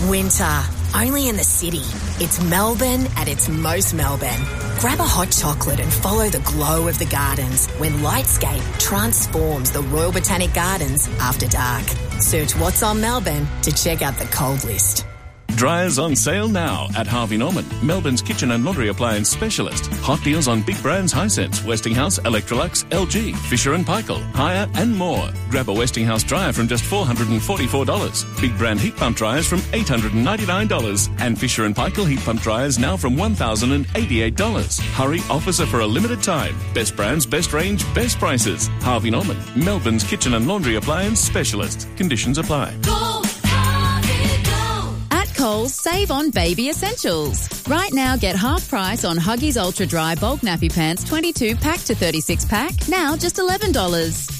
Winter, only in the city. It's Melbourne at its most Melbourne. Grab a hot chocolate and follow the glow of the gardens when Lightscape transforms the Royal Botanic Gardens after dark. Search What's on Melbourne to check out the cold list. Dryers on sale now at Harvey Norman, Melbourne's kitchen and laundry appliance specialist. Hot deals on big brands Hisense, Westinghouse, Electrolux, LG, Fisher & Paykel, Haier and more. Grab a Westinghouse dryer from just $444. Big brand heat pump dryers from $899. And Fisher & Paykel heat pump dryers now from $1,088. Hurry, offers are for a limited time. Best brands, best range, best prices. Harvey Norman, Melbourne's kitchen and laundry appliance specialist. Conditions apply. Coles, save on baby essentials. Right now, get half price on Huggies Ultra Dry Bulk Nappy Pants 22 pack to 36 pack. Now just $11.